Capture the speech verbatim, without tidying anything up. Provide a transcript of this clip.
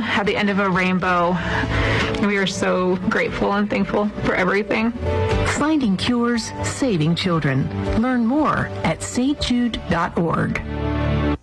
at the end of a rainbow. And we are so grateful and thankful for everything. Finding cures, saving children. Learn more at s t jude dot org.